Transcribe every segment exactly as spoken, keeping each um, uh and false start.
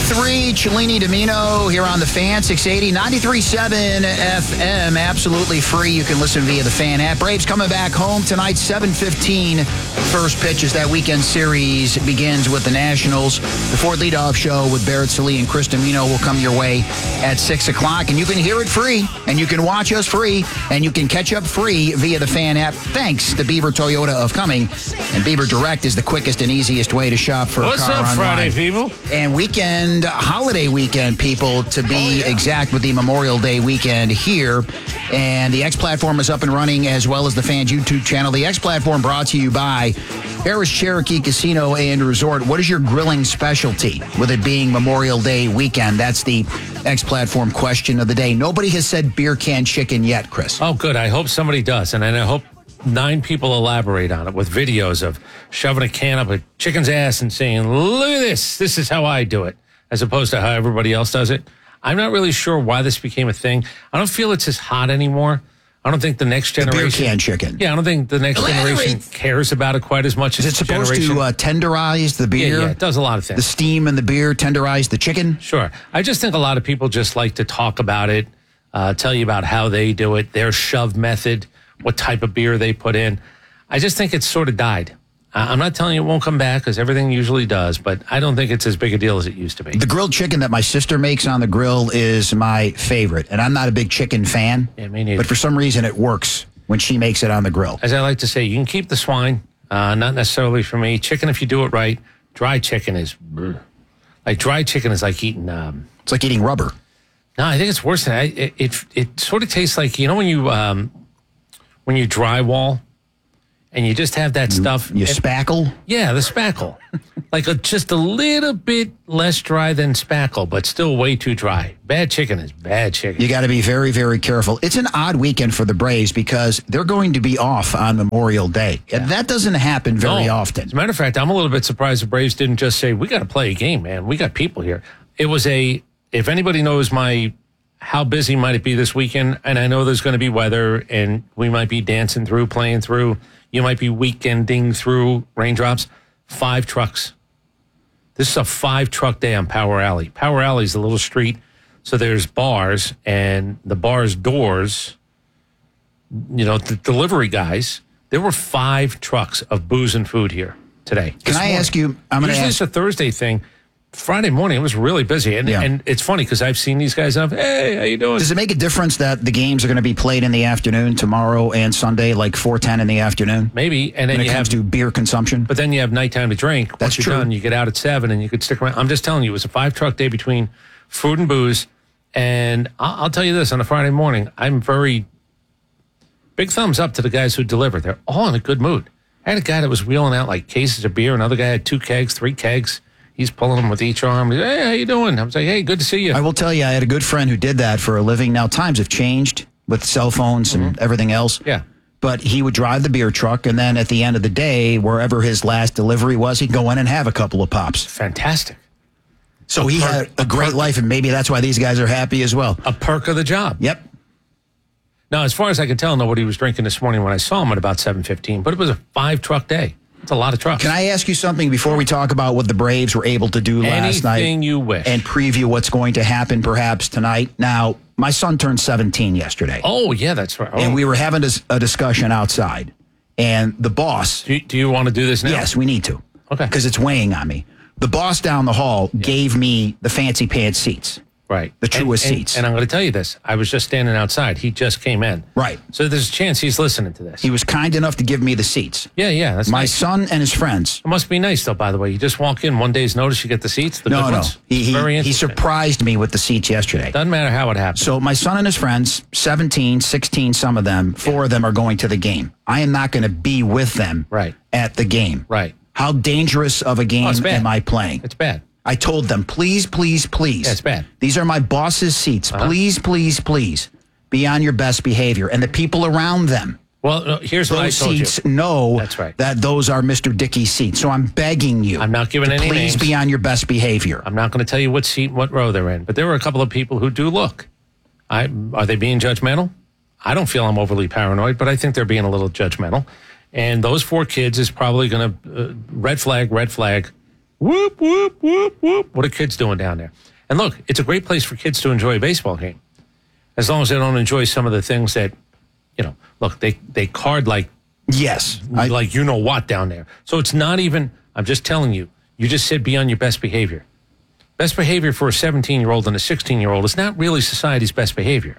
three, Cellini Domino here on the Fan, six eighty, ninety-three point seven F M, absolutely free. You can listen via the Fan app. Braves coming back home tonight, seven fifteen. First pitch as that weekend series begins with the Nationals. The Ford Leadoff Show with Barrett Sallee and Chris Domino will come your way at six o'clock. And you can hear it free, and you can watch us free, and you can catch up free via the Fan app, thanks to Beaver Toyota of Cumming. And Beaver Direct is the quickest and easiest way to shop for What's a car up, online. Friday, people? And weekend, holiday weekend, people, to be oh, yeah. exact, with the Memorial Day weekend here. And the X platform is up and running, as well as the Fans YouTube channel. The X platform brought to you by Harris Cherokee Casino and Resort. What is your grilling specialty, with it being Memorial Day weekend? That's the X platform question of the day. Nobody has said beer can chicken yet, Chris. Oh, good. I hope somebody does. And I hope nine people elaborate on it with videos of shoving a can up a chicken's ass and saying, look at this. This is how I do it, as opposed to how everybody else does it. I'm not really sure why this became a thing. I don't feel it's as hot anymore. I don't think the next generation... The beer can chicken. Yeah, I don't think the next Elaborate. generation cares about it quite as much Is as it supposed generation. to uh, tenderize the beer? Yeah, yeah, it does a lot of things. The steam in the beer tenderize the chicken? Sure. I just think a lot of people just like to talk about it, uh, tell you about how they do it, their shove method, what type of beer they put in. I just think it's sort of died. I'm not telling you it won't come back, because everything usually does, but I don't think it's as big a deal as it used to be. The grilled chicken that my sister makes on the grill is my favorite, and I'm not a big chicken fan. Yeah, me neither. But for some reason, it works when she makes it on the grill. As I like to say, you can keep the swine, uh, not necessarily for me. Chicken, if you do it right. Dry chicken is... Bleh. Like, dry chicken is like eating... Um, it's like eating rubber. No, I think it's worse than that. It, it, it sort of tastes like, you know, when you... Um, when you drywall and you just have that you, stuff. You it, spackle? Yeah, the spackle. Like a, just a little bit less dry than spackle, but still way too dry. Bad chicken is bad chicken. You got to be very, very careful. It's an odd weekend for the Braves because they're going to be off on Memorial Day. Yeah. That doesn't happen very no. often. As a matter of fact, I'm a little bit surprised the Braves didn't just say, we got to play a game, man. We got people here. It was a, if anybody knows my... how busy might it be this weekend? And I know there's going to be weather, and we might be dancing through, playing through. You might be weekending through raindrops. Five trucks. This is a five-truck day on Power Alley. Power Alley is a little street, so there's bars, and the bar's doors, you know, the delivery guys, there were five trucks of booze and food here today. Can I morning. ask you? I'm going to Usually ask. It's a Thursday thing. Friday morning, it was really busy. And, yeah. and it's funny because I've seen these guys up. Hey, how you doing? Does it make a difference that the games are going to be played in the afternoon tomorrow and Sunday, like four ten in the afternoon? Maybe. And then when you it comes have to beer consumption. But then you have nighttime to drink. Once That's you're true. done, you get out at seven and you could stick around. I'm just telling you, it was a five truck day between food and booze. And I'll, I'll tell you this, on a Friday morning, I'm very big thumbs up to the guys who deliver. They're all in a good mood. I had a guy that was wheeling out like cases of beer. Another guy had two kegs, three kegs. He's pulling them with each arm. Hey, how you doing? I was like, hey, good to see you. I will tell you, I had a good friend who did that for a living. Now, times have changed with cell phones and mm-hmm. everything else. Yeah. But he would drive the beer truck, and then at the end of the day, wherever his last delivery was, he'd go in and have a couple of pops. Fantastic. So a he perk, had a great perk. life, and maybe that's why these guys are happy as well. A perk of the job. Yep. Now, as far as I can tell, nobody was drinking this morning when I saw him at about seven fifteen, but it was a five-truck day. It's a lot of trucks. Can I ask you something before we talk about what the Braves were able to do last night? Anything you wish. And preview what's going to happen perhaps tonight. Now, my son turned seventeen yesterday. Oh, yeah, that's right. Oh. And we were having a, a discussion outside. And the boss... Do you, do you want to do this now? Yes, we need to. Okay. Because it's weighing on me. The boss down the hall yeah. gave me the fancy pants seats. Right. The truest and, and, seats. And I'm going to tell you this. I was just standing outside. He just came in. Right. So there's a chance he's listening to this. He was kind enough to give me the seats. Yeah, yeah. That's My nice. son and his friends. It must be nice, though, by the way. You just walk in, one day's notice, you get the seats, the no, good no. ones. He, he, Very he surprised me with the seats yesterday. Doesn't matter how it happened. So my son and his friends, seventeen, sixteen, some of them, four yeah. of them are going to the game. I am not going to be with them right. at the game. Right. How dangerous of a game oh, am I playing? It's bad. I told them, please, please, please. Yeah, it's bad. These are my boss's seats. Uh-huh. Please, please, please be on your best behavior. And the people around them, well, no, here's what I those told seats you. know That's right. that those are Mister Dickey's seats. So I'm begging you. I'm not giving to any please names. be on your best behavior. I'm not going to tell you what seat and what row they're in. But there were a couple of people who do look. I, are they being judgmental? I don't feel I'm overly paranoid, but I think they're being a little judgmental. And those four kids is probably going to, uh, red flag, red flag. Whoop, whoop, whoop, whoop. What are kids doing down there? And look, it's a great place for kids to enjoy a baseball game. As long as they don't enjoy some of the things that, you know, look, they, they card like, yes, I, like you know what down there. So it's not even, I'm just telling you, you just said be on your best behavior. Best behavior for a seventeen-year-old and a sixteen-year-old is not really society's best behavior.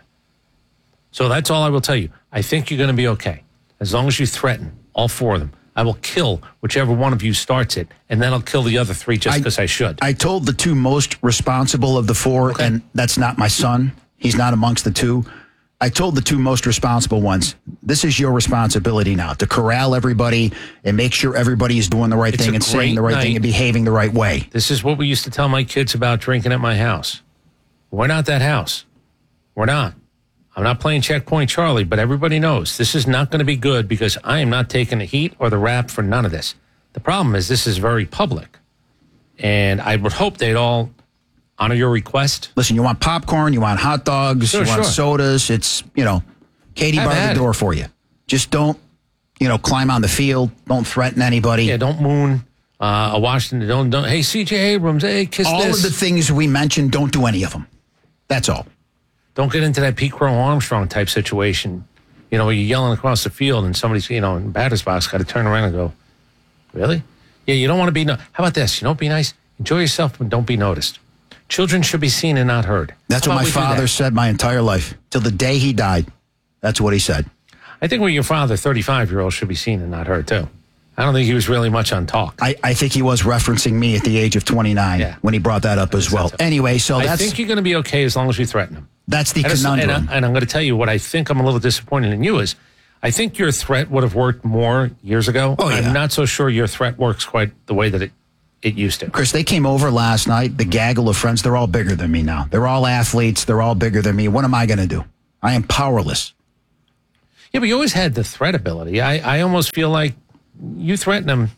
So that's all I will tell you. I think you're going to be okay. As long as you threaten all four of them. I will kill whichever one of you starts it, and then I'll kill the other three just because I, I should. I told the two most responsible of the four, okay. and that's not my son. He's not amongst the two. I told the two most responsible ones, this is your responsibility now, to corral everybody and make sure everybody is doing the right it's thing and saying the right night. thing and behaving the right way. This is what we used to tell my kids about drinking at my house. We're not that house. We're not. I'm not playing Checkpoint Charlie, but everybody knows this is not going to be good because I am not taking the heat or the rap for none of this. The problem is this is very public, and I would hope they'd all honor your request. Listen, you want popcorn, you want hot dogs, sure, you want sure. sodas. It's, you know, Katie barred the door for you. Just don't, you know, climb on the field. Don't threaten anybody. Yeah, don't moon. Uh, a Washington, don't, don't, hey, C J Abrams, hey, kiss all this. All of the things we mentioned, don't do any of them. That's all. Don't get into that Pete Crow Armstrong type situation, you know, where you're yelling across the field and somebody's, you know, in the batter's box got to turn around and go, really? Yeah, you don't want to be, no- how about this? You don't be nice. Enjoy yourself, but don't be noticed. Children should be seen and not heard. That's what my father said my entire life, till the day he died. That's what he said. I think when your father, thirty-five-year-old, should be seen and not heard, too. I don't think he was really much on talk. I, I think he was referencing me at the age of twenty-nine yeah. when he brought that up as well. Anyway, so that's... I think you're going to be okay as long as you threaten him. That's the and conundrum. And, I, and I'm going to tell you what I think I'm a little disappointed in you is I think your threat would have worked more years ago. Oh, yeah. I'm not so sure your threat works quite the way that it, it used to. Chris, they came over last night, the gaggle of friends. They're all bigger than me now. They're all athletes. They're all bigger than me. What am I going to do? I am powerless. Yeah, but you always had the threat ability. I, I almost feel like you threaten them.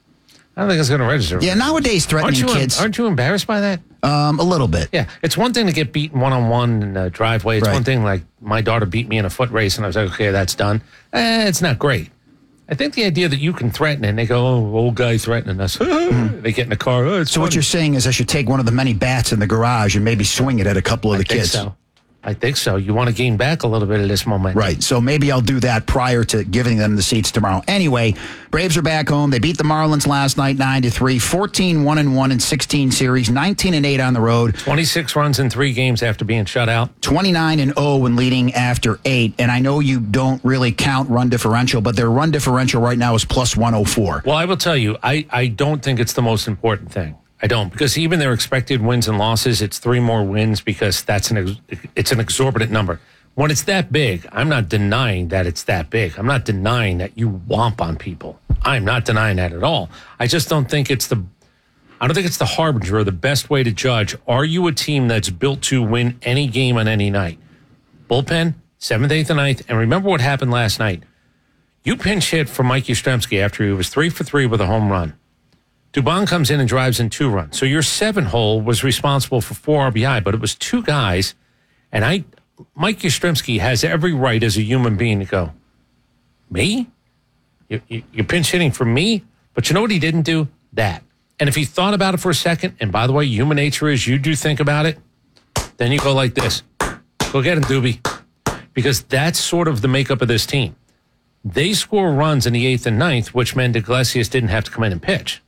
I don't think it's going to register. Yeah, nowadays threatening aren't you, kids. Aren't you embarrassed by that? Um, a little bit. Yeah, it's one thing to get beaten one-on-one in the driveway. It's right. one thing like my daughter beat me in a foot race and I was like, okay, that's done. Eh, it's not great. I think the idea that you can threaten and they go, oh, old guy threatening us. Mm-hmm. They get in the car. Oh, it's so funny. What you're saying is I should take one of the many bats in the garage and maybe swing it at a couple of I the think kids. So. I think so. You want to gain back a little bit of this momentum. Right. So maybe I'll do that prior to giving them the seats tomorrow. Anyway, Braves are back home. They beat the Marlins last night nine to three, fourteen one and one in sixteen series, nineteen and eight on the road. twenty-six runs in three games after being shut out. twenty-nine and oh when leading after eight. And I know you don't really count run differential, but their run differential right now is plus one oh four. Well, I will tell you, I, I don't think it's the most important thing. I don't, because even their expected wins and losses, it's three more wins because that's an it's an exorbitant number. When it's that big, I'm not denying that it's that big. I'm not denying that you whomp on people. I'm not denying that at all. I just don't think it's the I don't think it's the harbinger or the best way to judge. Are you a team that's built to win any game on any night? Bullpen, seventh, eighth, and ninth. And remember what happened last night. You pinch hit for Mike Yastrzemski after he was three for three with a home run. Dubon comes in and drives in two runs. So your seven hole was responsible for four R B I, but it was two guys. And I, Mike Yastrzemski has every right as a human being to go, me? You, you, you're pinch hitting for me? But you know what he didn't do? That. And if he thought about it for a second, and by the way, human nature is you do think about it, then you go like this. Go get him, Doobie. Because that's sort of the makeup of this team. They score runs in the eighth and ninth, which meant Iglesias didn't have to come in and pitch.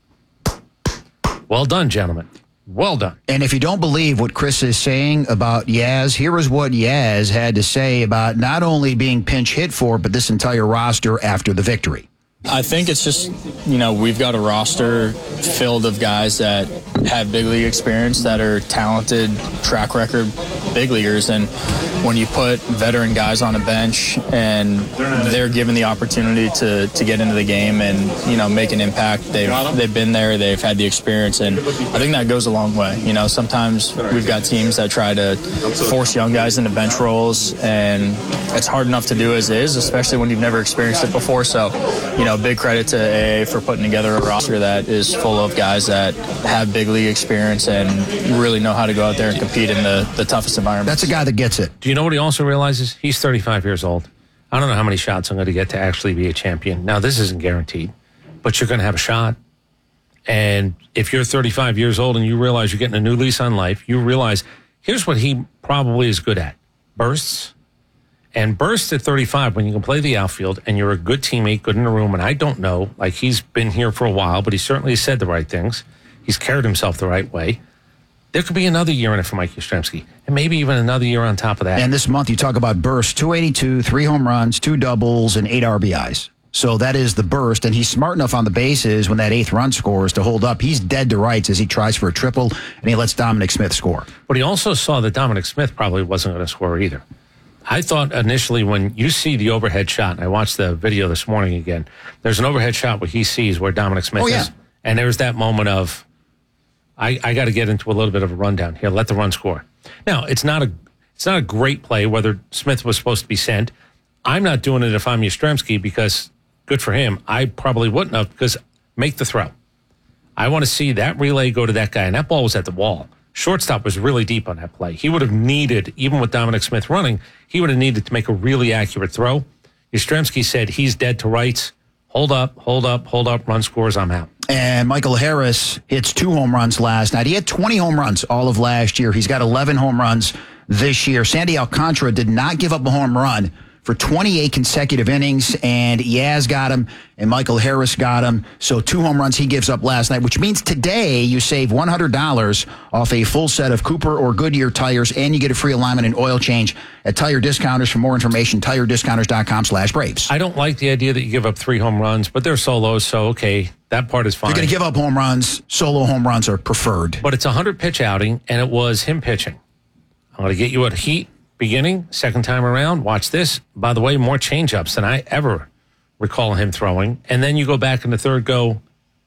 Well done, gentlemen. Well done. And if you don't believe what Chris is saying about Yaz, here is what Yaz had to say about not only being pinch hit for, but this entire roster after the victory. I think it's just, you know, we've got a roster filled of guys that have big league experience, that are talented, track record big leaguers. And when you put veteran guys on a bench and they're given the opportunity to, to get into the game and, you know, make an impact, they've, they've been there, they've had the experience. And I think that goes a long way. You know, sometimes we've got teams that try to force young guys into bench roles, and it's hard enough to do as is, especially when you've never experienced it before. So, you know, big credit to A A for putting together a roster that is full of guys that have big league experience and really know how to go out there and compete in the, the toughest environments. That's a guy that gets it. Do you know what he also realizes? He's thirty-five years old. I don't know how many shots I'm going to get to actually be a champion. Now, this isn't guaranteed, but you're going to have a shot. And if you're thirty-five years old and you realize you're getting a new lease on life, you realize here's what he probably is good at: bursts. And bursts at thirty-five, when you can play the outfield and you're a good teammate, good in the room. And I don't know, like he's been here for a while, but he certainly said the right things. He's carried himself the right way. There could be another year in it for Mike Yastrzemski, and maybe even another year on top of that. And this month you talk about bursts, two eighty-two, three home runs, two doubles, and eight R B Is. So that is the burst, and he's smart enough on the bases when that eighth run scores to hold up. He's dead to rights as he tries for a triple, and he lets Dominic Smith score. But he also saw that Dominic Smith probably wasn't going to score either. I thought initially when you see the overhead shot, and I watched the video this morning again, there's an overhead shot where he sees where Dominic Smith oh, yeah. is, and there's that moment of, I, I got to get into a little bit of a rundown here. Let the run score. Now, it's not a it's not a great play whether Smith was supposed to be sent. I'm not doing it if I'm Yastrzemski because good for him. I probably wouldn't have because make the throw. I want to see that relay go to that guy, and that ball was at the wall. Shortstop was really deep on that play. He would have needed, even with Dominic Smith running, he would have needed to make a really accurate throw. Yastrzemski said he's dead to rights. Hold up, hold up, hold up, run scores, I'm out. And Michael Harris hits two home runs last night. He had twenty home runs all of last year. He's got eleven home runs this year. Sandy Alcantara did not give up a home run for twenty-eight consecutive innings, and Yaz got him, and Michael Harris got him. So two home runs he gives up last night, which means today you save one hundred dollars off a full set of Cooper or Goodyear tires, and you get a free alignment and oil change at Tire Discounters. For more information, tire discounters dot com slash Braves. I don't like the idea that you give up three home runs, but they're solos, so okay, that part is fine. If you're going to give up home runs, solo home runs are preferred. But it's a one hundred pitch outing, and it was him pitching. I'm going to get you at heat. Beginning, second time around, watch this. By the way, more changeups than I ever recall him throwing. And then you go back in the third, go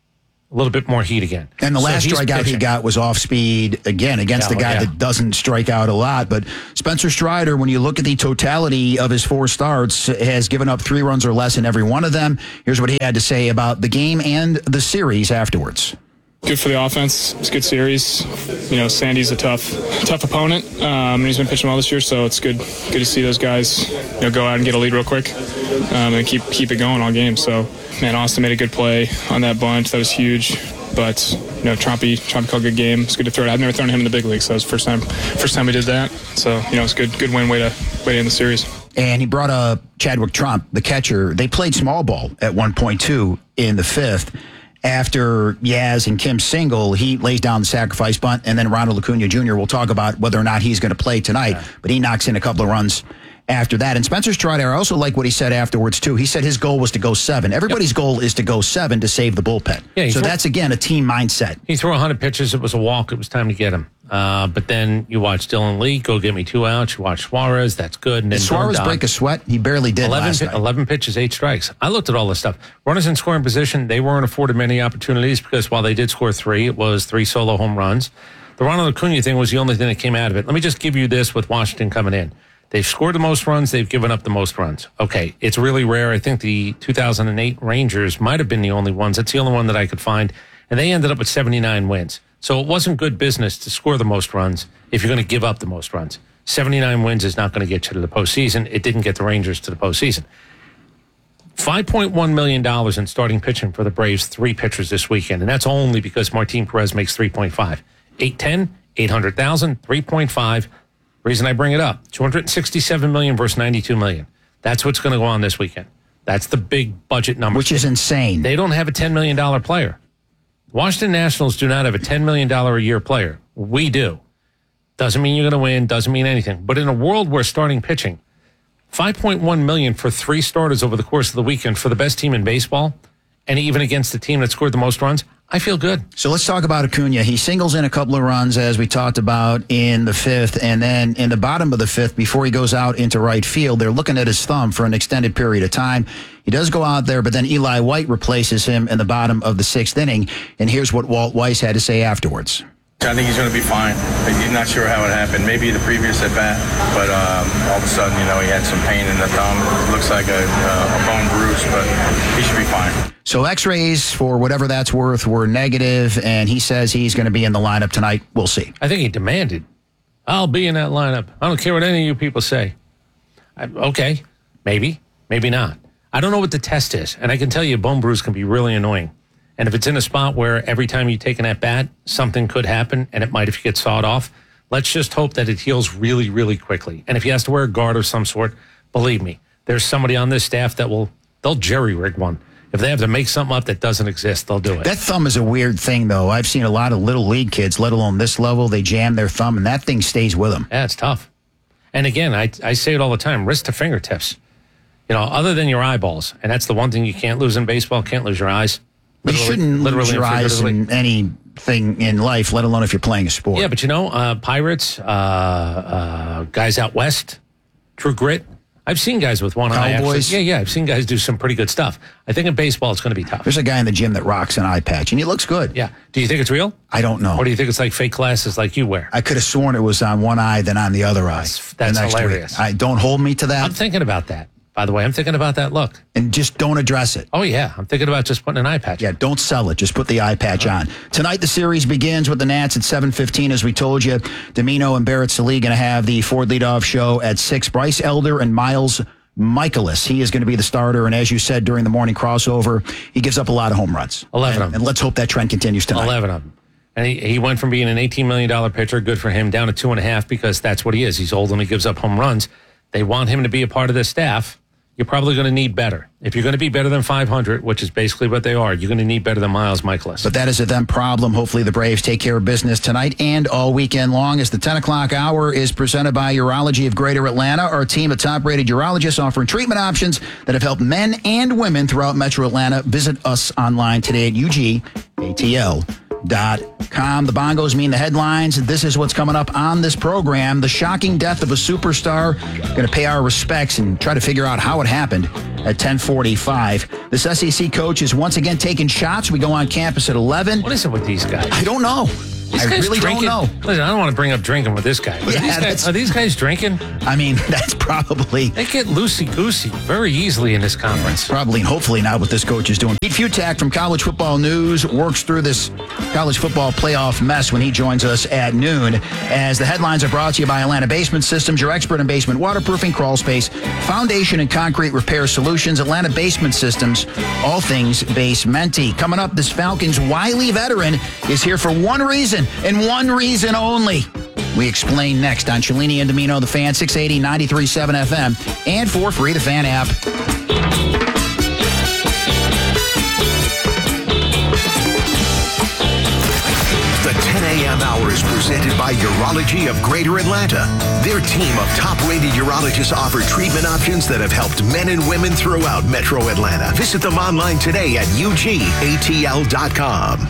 a little bit more heat again. And the so last strikeout pitching. he got was off speed, again, against yeah, the guy yeah. that doesn't strike out a lot. But Spencer Strider, when you look at the totality of his four starts, has given up three runs or less in every one of them. Here's what he had to say about the game and the series afterwards. Good for the offense. It's a good series. You know, Sandy's a tough, tough opponent, um, and he's been pitching well this year. So it's good, good to see those guys, you know, go out and get a lead real quick, um, and keep keep it going all game. So, man, Austin made a good play on that bunt. That was huge. But you know, Trumpy, Trumpy called a good game. It's good to throw it. I've never thrown him in the big league, so it was the first time, first time we did that. So, you know, it's good, good win way to way to end the series. And he brought up Chadwick Trump, the catcher. They played small ball at one point two in the fifth. After Yaz and Kim single, he lays down the sacrifice bunt, and then Ronald Acuna Junior will talk about whether or not he's going to play tonight, yeah. but he knocks in a couple of runs after that. And Spencer Strider, I also like what he said afterwards, too. He said his goal was to go seven. Everybody's yep. goal is to go seven to save the bullpen. Yeah, so threw, that's, again, a team mindset. He threw one hundred pitches. It was a walk. It was time to get him. Uh, but then you watch Dylan Lee go get me two outs. You watch Suarez. That's good. And then did Suarez Dundon, break a sweat? He barely did eleven, last night. eleven pitches, eight strikes. I looked at all this stuff. Runners in scoring position, they weren't afforded many opportunities because while they did score three, it was three solo home runs. The Ronald Acuna thing was the only thing that came out of it. Let me just give you this with Washington coming in. They've scored the most runs. They've given up the most runs. Okay, it's really rare. I think the two thousand eight Rangers might have been the only ones. That's the only one that I could find. And they ended up with seventy-nine wins. So it wasn't good business to score the most runs if you're going to give up the most runs. seventy-nine wins is not going to get you to the postseason. It didn't get the Rangers to the postseason. five point one million dollars in starting pitching for the Braves, three pitchers this weekend. And that's only because Martin Perez makes three point five. eight ten, eight hundred thousand, three point five. Reason I bring it up, two hundred sixty-seven million dollars versus ninety-two million dollars. That's what's going to go on this weekend. That's the big budget number. Which is insane. They don't have a ten million dollars player. Washington Nationals do not have a ten million dollars a year player. We do. Doesn't mean you're going to win, doesn't mean anything. But in a world where starting pitching, five point one million dollars for three starters over the course of the weekend for the best team in baseball, and even against the team that scored the most runs, I feel good. So let's talk about Acuna. He singles in a couple of runs, as we talked about in the fifth, and then in the bottom of the fifth, before he goes out into right field, they're looking at his thumb for an extended period of time. He does go out there, but then Eli White replaces him in the bottom of the sixth inning, and here's what Walt Weiss had to say afterwards. I think he's going to be fine. He's not sure how it happened. Maybe the previous at bat, but um, all of a sudden, you know, he had some pain in the thumb. It looks like a, uh, a bone bruise, but he should be fine. So X-rays, for whatever that's worth, were negative, and he says he's going to be in the lineup tonight. We'll see. I think he demanded, I'll be in that lineup. I don't care what any of you people say. I, okay, maybe, maybe not. I don't know what the test is, and I can tell you a bone bruise can be really annoying. And if it's in a spot where every time you take an at-bat, something could happen, and it might if you get sawed off, let's just hope that it heals really, really quickly. And if he has to wear a guard of some sort, believe me, there's somebody on this staff that will, they'll jerry-rig one. If they have to make something up that doesn't exist, they'll do it. That thumb is a weird thing, though. I've seen a lot of little league kids, let alone this level, they jam their thumb, and that thing stays with them. Yeah, it's tough. And again, I, I say it all the time, wrist to fingertips. You know, other than your eyeballs, and that's the one thing you can't lose in baseball, can't lose your eyes. You shouldn't lose your eyes in anything in life, let alone if you're playing a sport. Yeah, but you know, uh, Pirates, uh, uh, guys out west, True Grit. I've seen guys with one eye. Cowboys. Actually. Yeah, yeah, I've seen guys do some pretty good stuff. I think in baseball, it's going to be tough. There's a guy in the gym that rocks an eye patch, and he looks good. Yeah. Do you think it's real? I don't know. Or do you think it's like fake glasses like you wear? I could have sworn it was on one eye, then on the other eye. That's, that's the next hilarious. Week. I, don't hold me to that. I'm thinking about that. By the way, I'm thinking about that look. And just don't address it. Oh, yeah. I'm thinking about just putting an eye patch Yeah, on. don't sell it. Just put the eye patch on. Tonight, the series begins with the Nats at seven fifteen, as we told you. Domino and Barrett Sallee going to have the Ford leadoff show at six. Bryce Elder and Miles Michaelis. He is going to be the starter. And as you said during the morning crossover, he gives up a lot of home runs. eleven and, of them. And let's hope that trend continues tonight. eleven of them. And he, he went from being an eighteen million dollars pitcher, good for him, down to two and a half because that's what he is. He's old and he gives up home runs. They want him to be a part of this staff. You're probably going to need better. If you're going to be better than five hundred, which is basically what they are, you're going to need better than Miles Michaelis. But that is a them problem. Hopefully the Braves take care of business tonight and all weekend long, as the ten o'clock hour is presented by Urology of Greater Atlanta, our team of top-rated urologists offering treatment options that have helped men and women throughout Metro Atlanta. Visit us online today at U G A T L dot com. The bongos mean the headlines. This is what's coming up on this program. The shocking death of a superstar. Going to pay our respects and try to figure out how it happened at ten forty-five. This S E C coach is once again taking shots. We go on campus at eleven. What is it with these guys? I don't know. These I really drinking? don't know. Listen, I don't want to bring up drinking with this guy. But Yeah, are, these guys, are these guys drinking? I mean, that's probably... They get loosey-goosey very easily in this conference. Probably and hopefully not what this coach is doing. Pete Futak from College Football News works through this college football playoff mess when he joins us at noon. As the headlines are brought to you by Atlanta Basement Systems, your expert in basement waterproofing, crawl space, foundation, and concrete repair solutions. Atlanta Basement Systems, all things basementy. Coming up, this Falcons wily veteran is here for one reason and one reason only. We explain next on Cellini and Domino, the Fan, six eighty, ninety-three point seven F M, and for free, the Fan app. The ten a.m. hour is presented by Urology of Greater Atlanta. Their team of top-rated urologists offer treatment options that have helped men and women throughout Metro Atlanta. Visit them online today at U G A T L dot com.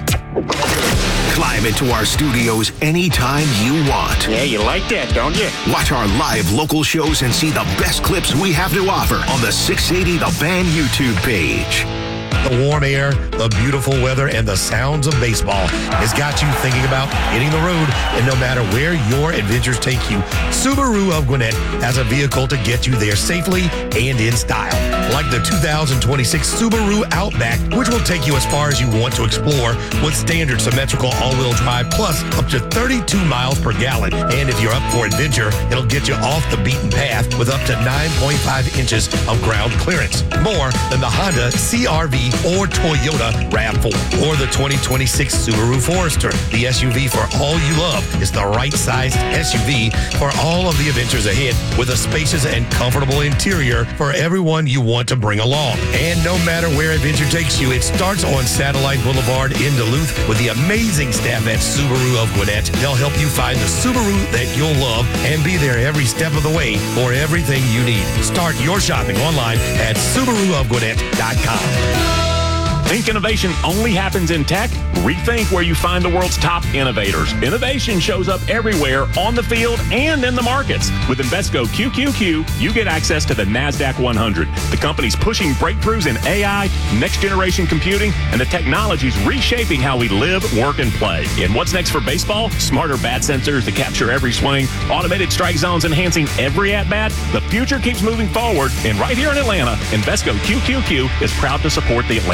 Climb into our studios anytime you want. Yeah, you like that, don't you? Watch our live local shows and see the best clips we have to offer on the six eighty The Fan YouTube page. The warm air, the beautiful weather, and the sounds of baseball has got you thinking about hitting the road. And no matter where your adventures take you, Subaru of Gwinnett has a vehicle to get you there safely and in style. Like the two thousand twenty-six Subaru Outback, which will take you as far as you want to explore with standard symmetrical all-wheel drive plus up to thirty-two miles per gallon. And if you're up for adventure, it'll get you off the beaten path with up to nine point five inches of ground clearance. More than the Honda C R V or Toyota RAV four or the twenty twenty-six Subaru Forester. The S U V for all you love is the right-sized S U V for all of the adventures ahead, with a spacious and comfortable interior for everyone you want to bring along. And no matter where adventure takes you, it starts on Satellite Boulevard in Duluth with the amazing staff at Subaru of Gwinnett. They'll help you find the Subaru that you'll love and be there every step of the way for everything you need. Start your shopping online at Subaru of Gwinnett dot com. Think innovation only happens in tech? Rethink where you find the world's top innovators. Innovation shows up everywhere, on the field and in the markets. With Invesco Q Q Q, you get access to the NASDAQ one hundred. The company's pushing breakthroughs in A I, next-generation computing, and the technologies reshaping how we live, work, and play. And what's next for baseball? Smarter bat sensors to capture every swing, automated strike zones enhancing every at-bat. The future keeps moving forward, and right here in Atlanta, Invesco Q Q Q is proud to support the Atlanta Braves.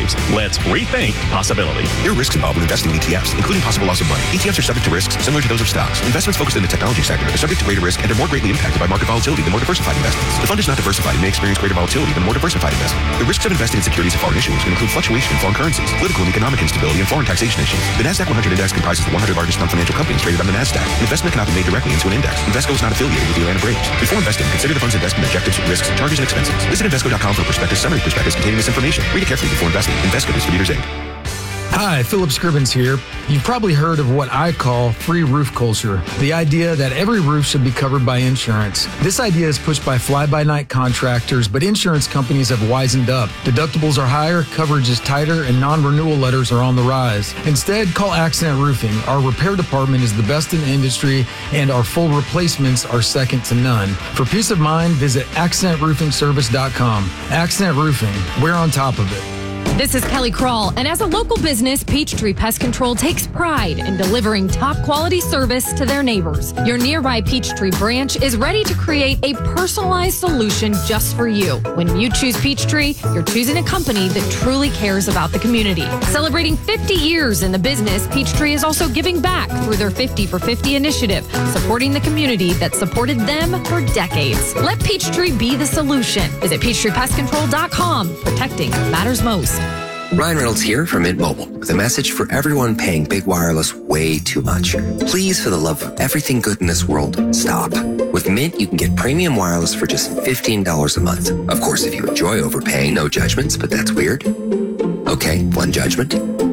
Braves. Let's rethink possibility. There are risks involved with investing in E T Fs, including possible loss of money. E T Fs are subject to risks similar to those of stocks. Investments focused in the technology sector are subject to greater risk and are more greatly impacted by market volatility than more diversified investments. The fund is not diversified and may experience greater volatility than more diversified investments. The risks of investing in securities of foreign issuers can include fluctuation in foreign currencies, political and economic instability, and foreign taxation issues. The NASDAQ one hundred Index comprises the one hundred largest non-financial companies traded on the NASDAQ. An investment cannot be made directly into an index. Invesco is not affiliated with the Atlanta Braves. Before investing, consider the fund's investment objectives, risks, charges, and expenses. Visit Invesco dot com for a prospectus summary prospectus containing this information. Read it carefully before investing. Invesco Distributors, Incorporated. Hi, Philip Scribbins here. You've probably heard of what I call free roof culture, the idea that every roof should be covered by insurance. This idea is pushed by fly-by-night contractors, but insurance companies have wisened up. Deductibles are higher, coverage is tighter, and non-renewal letters are on the rise. Instead, call Accent Roofing. Our repair department is the best in the industry, and our full replacements are second to none. For peace of mind, visit accent roofing service dot com. Accent Roofing, we're on top of it. This is Kelly Kroll, and as a local business, Peachtree Pest Control takes pride in delivering top quality service to their neighbors. Your nearby Peachtree branch is ready to create a personalized solution just for you. When you choose Peachtree, you're choosing a company that truly cares about the community. Celebrating fifty years in the business, Peachtree is also giving back through their fifty for fifty initiative, supporting the community that supported them for decades. Let Peachtree be the solution. Visit peachtree pest control dot com. Protecting matters most. Ryan Reynolds here from Mint Mobile with a message for everyone paying big wireless way too much. Please, for the love of everything good in this world, stop. With Mint, you can get premium wireless for just fifteen dollars a month. Of course, if you enjoy overpaying, no judgments, but that's weird. Okay, one judgment.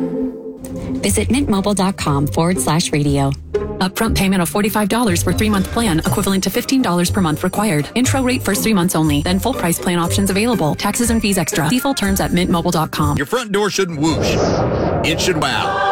Visit mintmobile.com forward slash radio. Upfront payment of forty-five dollars for three-month plan, equivalent to fifteen dollars per month required. Intro rate first three months only, then full price plan options available. Taxes and fees extra. See full terms at mint mobile dot com. Your front door shouldn't whoosh. It should wow.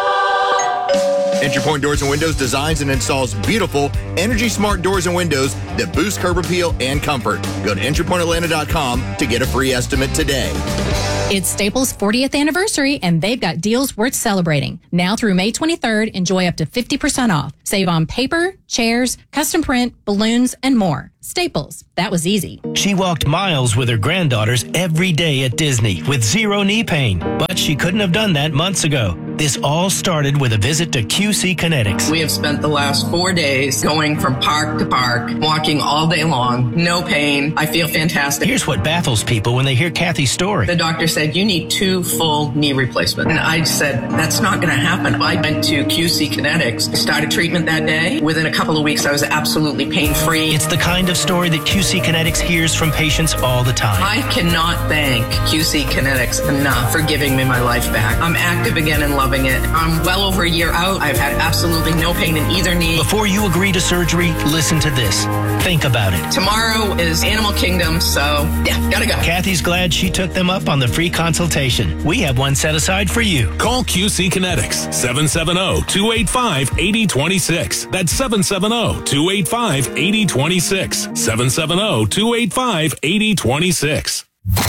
Entry Point Doors and Windows designs and installs beautiful, energy-smart doors and windows that boost curb appeal and comfort. Go to entry point atlanta dot com to get a free estimate today. It's Staples' fortieth anniversary, and they've got deals worth celebrating. Now through May twenty-third, enjoy up to fifty percent off. Save on paper, chairs, custom print, balloons, and more. Staples. That was easy. She walked miles with her granddaughters every day at Disney with zero knee pain, but she couldn't have done that months ago. This all started with a visit to Q C Kinetics. We have spent the last four days going from park to park, walking all day long, no pain. I feel fantastic. Here's what baffles people when they hear Kathy's story. The doctor said, you need two full knee replacements. And I said, that's not going to happen. I went to Q C Kinetics, started treatment that day. Within a couple of weeks, I was absolutely pain-free. It's the kind of story that Q C Kinetics hears from patients all the time. I cannot thank Q C Kinetics enough for giving me my life back. I'm active again and loving it. I'm well over a year out. I've had absolutely no pain in either knee. Before you agree to surgery, listen to this. Think about it. Tomorrow is Animal Kingdom, so yeah, gotta go. Kathy's glad she took them up on the free consultation. We have one set aside for you. Call Q C Kinetics, seven seven zero, two eight five, eight zero two six. That's seven seven zero, two eight five, eight zero two six. seven seven zero, two eight five, eight zero two six.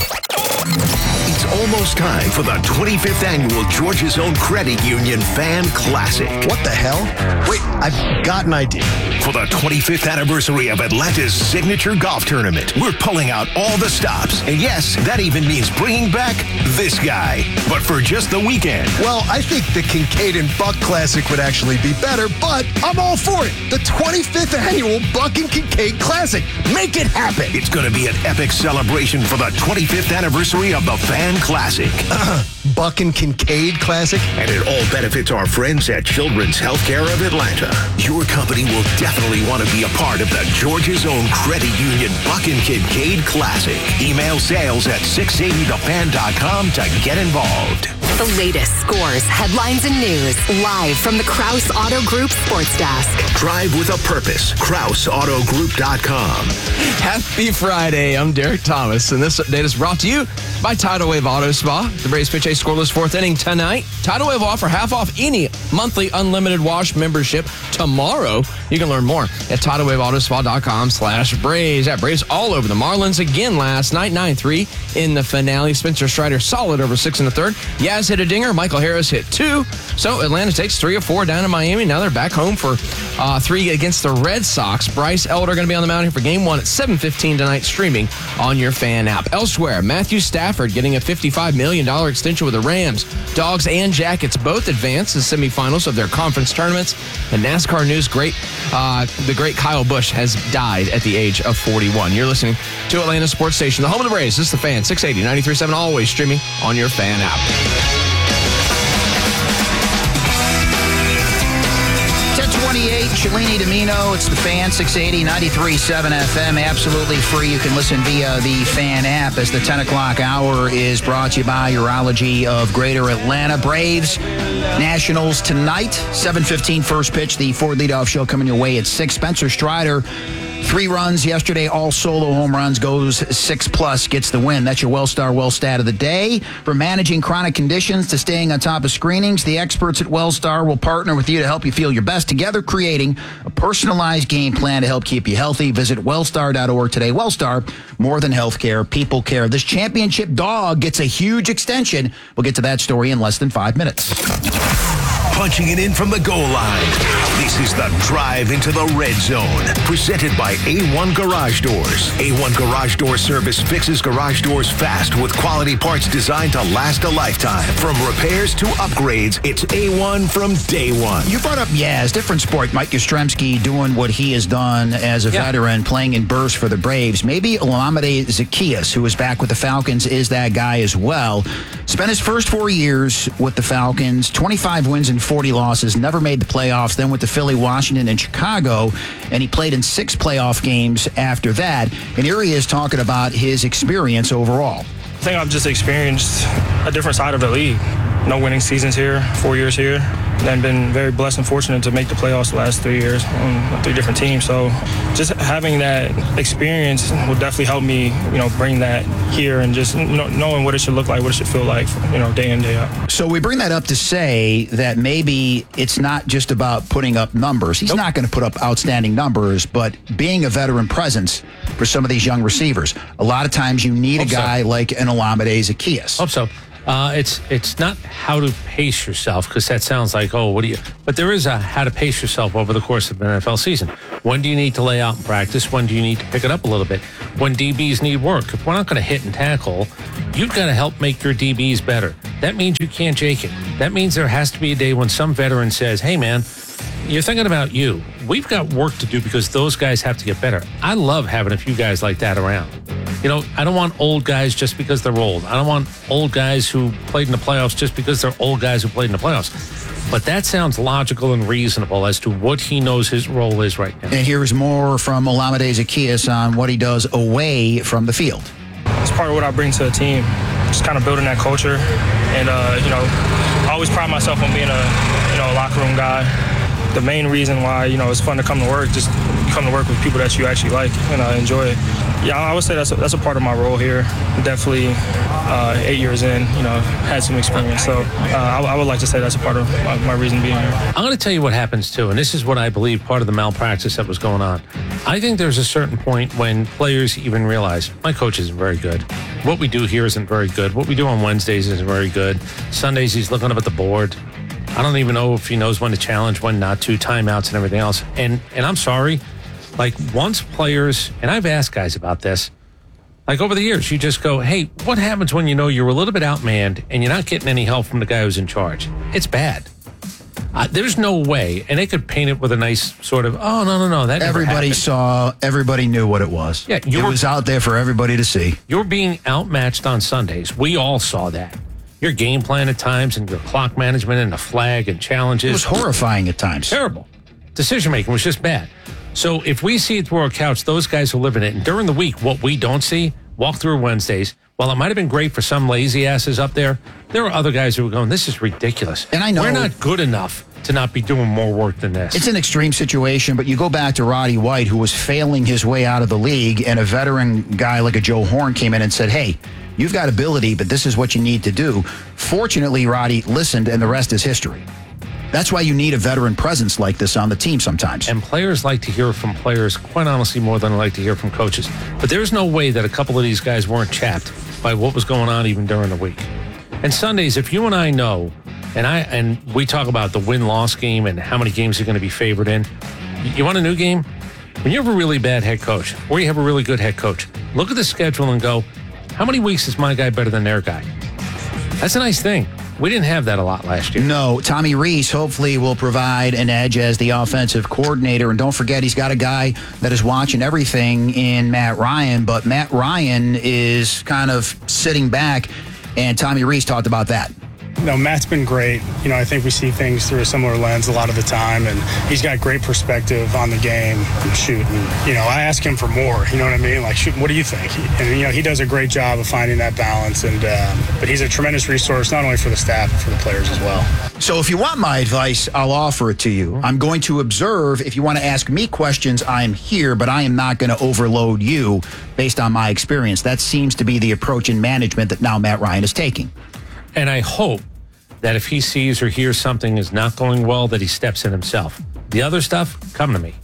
It's almost time for the twenty-fifth annual Georgia's Own Credit Union Fan Classic. What the hell? Wait, I've got an idea. For the twenty-fifth anniversary of Atlanta's signature golf tournament, we're pulling out all the stops. And yes, that even means bringing back this guy, but for just the weekend. Well, I think the Kincaid and Buck Classic would actually be better, but I'm all for it. The twenty-fifth annual Buck and Kincaid Classic. Make it happen. It's going to be an epic celebration for the twenty-fifth anniversary of the Fan Classic. Uh, Buck and Kincaid Classic. And it all benefits our friends at Children's Healthcare of Atlanta. Your company will definitely want to be a part of the Georgia's Own Credit Union Buck and Kincaid Classic. Email sales at six eighty the fan dot com to get involved. The latest scores, headlines, and news live from the Krause Auto Group Sports Desk. Drive with a purpose. Krause Auto Group dot com. Happy Friday. I'm Derek Thomas, and this update is brought to you by Tidal Wave Auto Spa. The Braves pitch a scoreless fourth inning tonight. Tidal Wave offer half off any monthly unlimited wash membership tomorrow. You can learn more at tidal wave auto spa dot com slash Braves. At Braves all over the Marlins again last night, nine three in the finale. Spencer Strider solid over six in the third. Yaz hit a dinger. Michael Harris hit two. So Atlanta takes three of four down in Miami. Now they're back home for uh, three against the Red Sox. Bryce Elder going to be on the mound here for game one at seven fifteen tonight, streaming on your fan app. Elsewhere, Matthew Stafford getting a fifty-five million dollars extension with over the Rams. Dogs and Jackets both advanced to the semifinals of their conference tournaments. And NASCAR news, great, uh, the great Kyle Busch has died at the age of forty-one. You're listening to Atlanta Sports Station, the home of the Braves. This is The Fan, six eighty, ninety-three point seven, always streaming on your Fan app. twenty-eight, Shalini Domino. It's The Fan, six eighty, ninety-three point seven F M. Absolutely free. You can listen via the Fan app as the ten o'clock hour is brought to you by Urology of Greater Atlanta. Braves, Nationals tonight, seven fifteen first pitch. The Ford Leadoff Show coming your way at six. Spencer Strider, three runs yesterday, all solo home runs, goes six plus, gets the win. That's your WellStar WellStat of the day. From managing chronic conditions to staying on top of screenings, the experts at WellStar will partner with you to help you feel your best, together creating a personalized game plan to help keep you healthy. Visit wellstar dot org today. WellStar, more than healthcare, people care. This championship dog gets a huge extension. We'll get to that story in less than five minutes. Punching it in from the goal line. This is the Drive into the Red Zone, presented by A one Garage Doors. A one Garage Door Service fixes garage doors fast with quality parts designed to last a lifetime. From repairs to upgrades, it's A one from day one. You brought up Yaz, different sport. Mike Yastrzemski doing what he has done as a yeah. veteran, playing in bursts for the Braves. Maybe Olamide Zaccheaus, who is back with the Falcons, is that guy as well. Spent his first four years with the Falcons, twenty-five wins and forty losses, never made the playoffs, then went to Philly, Washington, and Chicago, and he played in six playoff games after that. And here he is talking about his experience overall. I think I've just experienced a different side of the league. No winning seasons here, four years here, and been very blessed and fortunate to make the playoffs the last three years on three different teams. So just having that experience will definitely help me, you know, bring that here and just, you know, knowing what it should look like, what it should feel like, you know, day in, day out. So we bring that up to say that maybe it's not just about putting up numbers. He's nope. not going to put up outstanding numbers, but being a veteran presence for some of these young receivers. A lot of times you need Hope a guy so. like an Olamide Zaccheaus. Hope so. Uh, it's it's not how to pace yourself, because that sounds like, oh, what do you... But there is a how to pace yourself over the course of an N F L season. When do you need to lay out in practice? When do you need to pick it up a little bit? When D Bs need work. If we're not going to hit and tackle, you've got to help make your D Bs better. That means you can't jake it. That means there has to be a day when some veteran says, hey, man, you're thinking about you. We've got work to do because those guys have to get better. I love having a few guys like that around. You know, I don't want old guys just because they're old. I don't want old guys who played in the playoffs just because they're old guys who played in the playoffs. But that sounds logical and reasonable as to what he knows his role is right now. And here's more from Olamide Zaccheaus on what he does away from the field. It's part of what I bring to the team, just kind of building that culture. And, uh, you know, I always pride myself on being a, you know, a locker room guy. The main reason why, you know, it's fun to come to work, just come to work with people that you actually like and uh, enjoy it. Yeah, I would say that's a, that's a part of my role here. Definitely uh, eight years in, you know, had some experience. So uh, I, I would like to say that's a part of my, my reason being here. I'm going to tell you what happens, too, and this is what I believe part of the malpractice that was going on. I think there's a certain point when players even realize, my coach isn't very good. What we do here isn't very good. What we do on Wednesdays isn't very good. Sundays, he's looking up at the board. I don't even know if he knows when to challenge, when not to, timeouts and everything else. And and I'm sorry, like once players, and I've asked guys about this, like over the years, you just go, hey, what happens when you know you're a little bit outmanned and you're not getting any help from the guy who's in charge? It's bad. Uh, there's no way, and they could paint it with a nice sort of, oh, no, no, no, that never Everybody happened. saw, everybody knew what it was. Yeah, it was out there for everybody to see. You're being outmatched on Sundays. We all saw that. Your game plan at times and your clock management and the flag and challenges. It was horrifying at times. Terrible. Decision making was just bad. So if we see it through our couch, those guys who live in it, and during the week, what we don't see, walk through Wednesdays, while it might have been great for some lazy asses up there, there were other guys who were going, this is ridiculous. And I know we're not good enough to not be doing more work than this. It's an extreme situation, but you go back to Roddy White, who was failing his way out of the league, and a veteran guy like a Joe Horn came in and said, hey, you've got ability, but this is what you need to do. Fortunately, Roddy listened, and the rest is history. That's why you need a veteran presence like this on the team sometimes. And players like to hear from players, quite honestly, more than I like to hear from coaches. But there's no way that a couple of these guys weren't chapped by what was going on even during the week. And Sundays, if you and I know, and I and we talk about the win-loss game and how many games you're going to be favored in, you want a new game? When you have a really bad head coach, or you have a really good head coach, look at the schedule and go, how many weeks is my guy better than their guy? That's a nice thing. We didn't have that a lot last year. No, Tommy Rees hopefully will provide an edge as the offensive coordinator. And don't forget, he's got a guy that is watching everything in Matt Ryan. But Matt Ryan is kind of sitting back, and Tommy Rees talked about that. No, Matt's been great. You know, I think we see things through a similar lens a lot of the time, and he's got great perspective on the game and shooting. You know, I ask him for more. You know what I mean? Like, shoot, what do you think? And you know, he does a great job of finding that balance. And um, but he's a tremendous resource not only for the staff but for the players as well. So if you want my advice, I'll offer it to you. I'm going to observe. If you want to ask me questions, I'm here, but I am not going to overload you based on my experience. That seems to be the approach in management that now Matt Ryan is taking. And I hope that if he sees or hears something is not going well, that he steps in himself. The other stuff, come to me.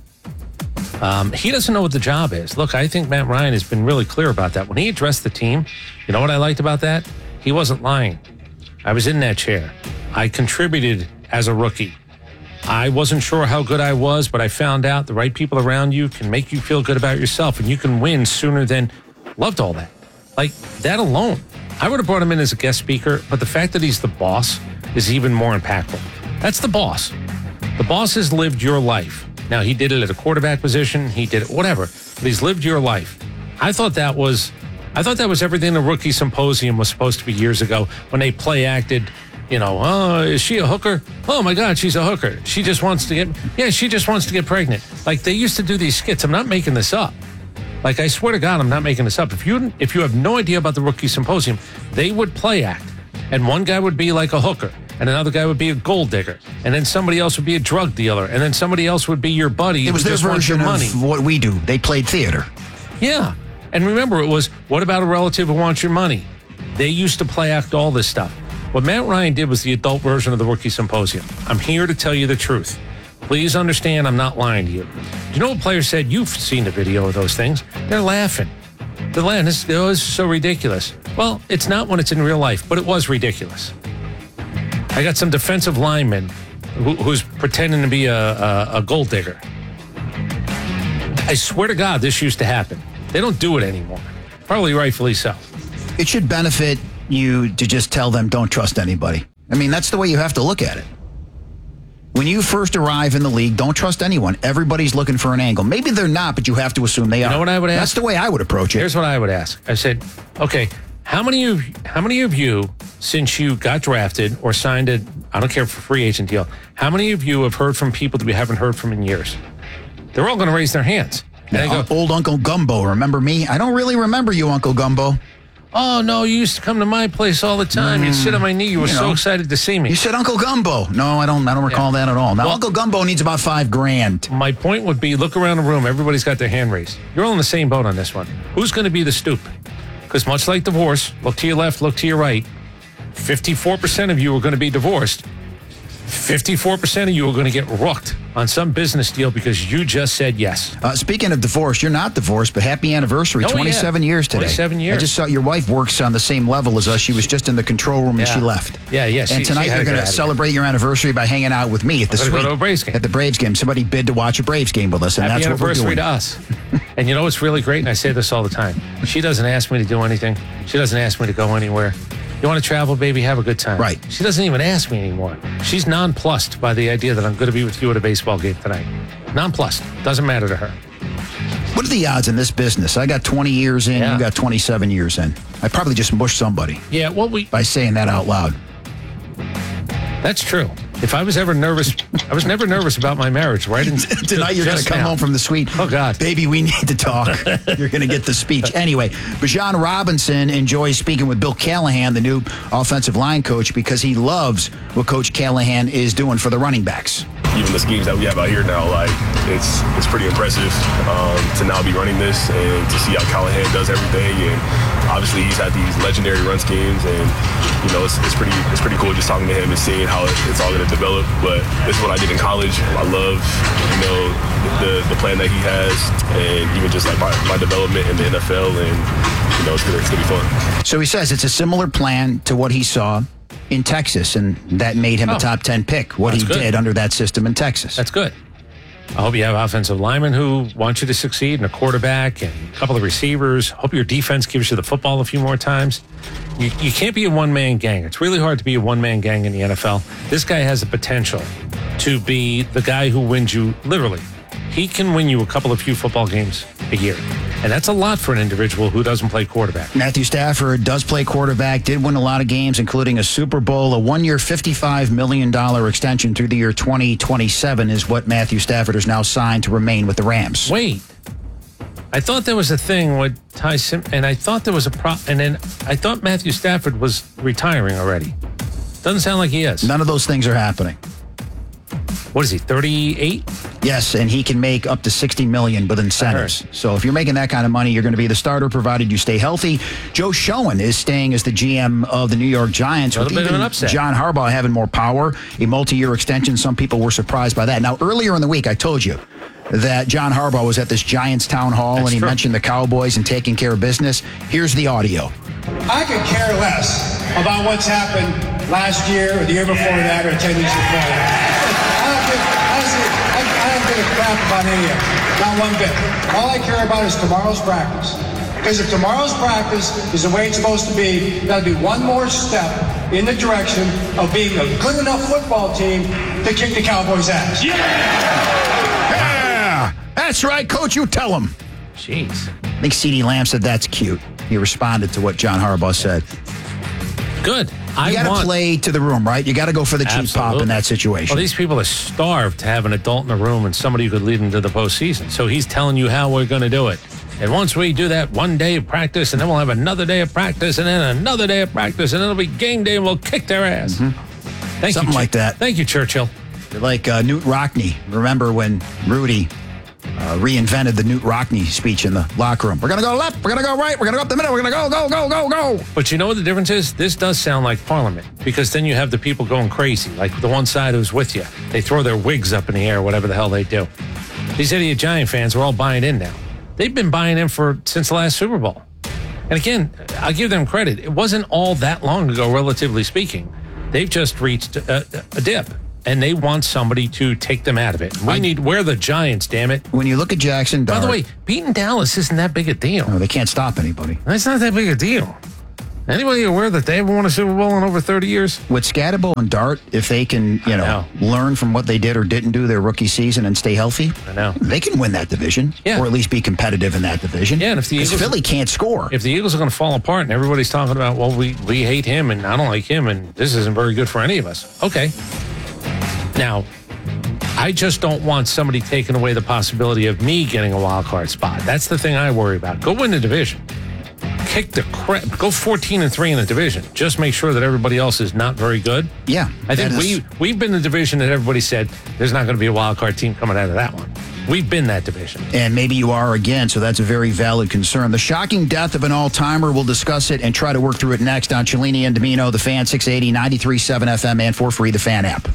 Um, he doesn't know what the job is. Look, I think Matt Ryan has been really clear about that. When he addressed the team, you know what I liked about that? He wasn't lying. I was in that chair. I contributed as a rookie. I wasn't sure how good I was, but I found out the right people around you can make you feel good about yourself, and you can win sooner than... Loved all that. Like, that alone. I would have brought him in as a guest speaker, but the fact that he's the boss is even more impactful. That's the boss. The boss has lived your life. Now, he did it at a quarterback position. He did it, whatever. But he's lived your life. I thought that was, I thought that was everything the rookie symposium was supposed to be years ago when they play acted. You know, oh, is she a hooker? Oh my God, she's a hooker. She just wants to get, yeah, she just wants to get pregnant. Like they used to do these skits. I'm not making this up. Like, I swear to God, I'm not making this up. If you if you have no idea about the rookie symposium, they would play act. And one guy would be like a hooker, and another guy would be a gold digger, and then somebody else would be a drug dealer, and then somebody else would be your buddy. It was their version of what we do. They played theater. Yeah. And remember, it was, what about a relative who wants your money? They used to play act all this stuff. What Matt Ryan did was the adult version of the rookie symposium. I'm here to tell you the truth. Please understand, I'm not lying to you. Do you know what players said? You've seen the video of those things. They're laughing. They're laughing. This, oh, this is so ridiculous. Well, it's not when it's in real life, but it was ridiculous. I got some defensive lineman who, who's pretending to be a, a, a gold digger. I swear to God, this used to happen. They don't do it anymore. Probably rightfully so. It should benefit you to just tell them don't trust anybody. I mean, that's the way you have to look at it. When you first arrive in the league, don't trust anyone. Everybody's looking for an angle. Maybe they're not, but you have to assume they are. You know what I would ask? That's the way I would approach it. Here's what I would ask. I said, okay, how many of how many of you, since you got drafted or signed a, I don't care for a free agent deal, how many of you have heard from people that we haven't heard from in years? They're all going to raise their hands. And Yeah, I go, old Uncle Gumbo, remember me? I don't really remember you, Uncle Gumbo. oh, no, you used to come to my place all the time. You'd sit on my knee. You were You so know. excited to see me. You said Uncle Gumbo. No, I don't I don't recall that at all. Now, Well- Uncle Gumbo needs about five grand. My point would be, look around the room. Everybody's got their hand raised. You're all in the same boat on this one. Who's going to be the stupid? Because much like divorce, look to your left, look to your right. fifty-four percent of you are going to be divorced. fifty-four percent of you are going to get rooked on some business deal because you just said yes. Uh, speaking of divorce, you're not divorced, but happy anniversary. Oh, yeah. twenty-seven years today. twenty-seven years. I just saw your wife works on the same level as us. She was just in the control room and Yeah. she left. Yeah, yeah, she- And tonight she had you're to get going out to of here. celebrate your anniversary by hanging out with me at the I'm gonna suite. go to a Braves game. At the Braves game. Somebody bid to watch a Braves game with us, and Happy that's what we're anniversary doing. to us. And you know what's really great? And I say this all the time. She doesn't ask me to do anything. She doesn't ask me to go anywhere. You want to travel, baby? Have a good time. Right. She doesn't even ask me anymore. She's nonplussed by the idea that I'm going to be with you at a baseball game tonight. Nonplussed. Doesn't matter to her. What are the odds in this business? I got twenty years in, Yeah. you got twenty-seven years in. I probably just mushed somebody Yeah, well, we. by saying that out loud. That's true. If I was ever nervous, I was never nervous about my marriage, right? And Tonight you're going to just come now. home from the suite. Oh, God. Baby, we need to talk. You're going to get the speech. Anyway, Bijan Robinson enjoys speaking with Bill Callahan, the new offensive line coach, because he loves what Coach Callahan is doing for the running backs. Even the schemes that we have out here now, like it's it's pretty impressive um, to now be running this and to see how Callahan does everything. And obviously, he's had these legendary run schemes, and you know it's, it's pretty it's pretty cool just talking to him and seeing how it, it's all going to develop. But this is what I did in college. I love you know the the plan that he has, and even just like my, my development in the N F L, and you know it's gonna, it's gonna be fun. So he says it's a similar plan to what he saw in Texas, and that made him Oh. a top ten pick, what That's he good. did under that system in Texas. That's good. I hope you have offensive linemen who want you to succeed, and a quarterback, and a couple of receivers. Hope your defense gives you the football a few more times. You, you can't be a one-man gang. It's really hard to be a one-man gang in the N F L. This guy has the potential to be the guy who wins you, literally. He can win you a couple of few football games a year. And that's a lot for an individual who doesn't play quarterback. Matthew Stafford does play quarterback, did win a lot of games, including a Super Bowl. A one-year, fifty-five million dollars extension through the year twenty twenty-seven is what Matthew Stafford is now signed to remain with the Rams. Wait. I thought there was a thing with Ty Sim, and I thought there was a pro, and then I thought Matthew Stafford was retiring already. Doesn't sound like he is. None of those things are happening. What is he, thirty-eight? Yes, and he can make up to sixty million dollars with incentives. So if you're making that kind of money, you're going to be the starter, provided you stay healthy. Joe Schoen is staying as the G M of the New York Giants. A little with bit of even an upset. John Harbaugh having more power, a multi-year extension. Some people were surprised by that. Now, earlier in the week, I told you that John Harbaugh was at this Giants town hall, That's and he true. mentioned the Cowboys and taking care of business. Here's the audio. I could care less about what's happened last year or the year before that or ten years before that. I don't give, honestly, I, I don't give a crap about any of it. Not one bit. All I care about is tomorrow's practice. Because if tomorrow's practice is the way it's supposed to be, that'll be one more step in the direction of being a good enough football team to kick the Cowboys' ass. Yeah! That's right, Coach. You tell him. Jeez. I think CeeDee Lamb said that's cute. He responded to what John Harbaugh said. Good. I You got to want- play to the room, right? You got to go for the cheap pop in Absolutely. that situation. Well, these people are starved to have an adult in the room and somebody who could lead them to the postseason. So he's telling you how we're going to do it. And once we do that one day of practice, and then we'll have another day of practice, and then another day of practice, and then it'll be game day, and we'll kick their ass. Thank Mm-hmm. Something you, like that. Thank you, Churchill. Like uh, Newt Rockney. Remember when Rudy uh, reinvented the Newt Rockney speech in the locker room? We're going to go left. We're going to go right. We're going to go up the middle. We're going to go, go, go, go, go. But you know what the difference is? This does sound like Parliament, because then you have the people going crazy, like the one side who's with you. They throw their wigs up in the air, whatever the hell they do. These idiot Giant fans are all buying in now. They've been buying in for since the last Super Bowl. And again, I'll give them credit. It wasn't all that long ago, relatively speaking. They've just reached a, a dip, and they want somebody to take them out of it. We need, we're the Giants, damn it. When you look at Jackson Dart. By the way, beating Dallas isn't that big a deal. No, they can't stop anybody. That's not that big a deal. Anybody aware that they haven't won a Super Bowl in over thirty years? With Scatterbo and Dart, if they can, you know, know. learn from what they did or didn't do their rookie season and stay healthy, I know. they can win that division. Yeah. Or at least be competitive in that division. Yeah, and if the 'Cause Eagles- Philly can't score. If the Eagles are going to fall apart and everybody's talking about, well, we, we hate him and I don't like him and this isn't very good for any of us. Okay. Now, I just don't want somebody taking away the possibility of me getting a wild card spot. That's the thing I worry about. Go win the division. Kick the crap. Go fourteen and three in the division. Just make sure that everybody else is not very good. Yeah. I think that we, is- we've been the division that everybody said there's not going to be a wild card team coming out of that one. We've been that division. And maybe you are again, so that's a very valid concern. The shocking death of an all-timer, we'll discuss it and try to work through it next on Cellini and Domino, The Fan, six eighty, ninety-three point seven F M, and for free, The Fan app.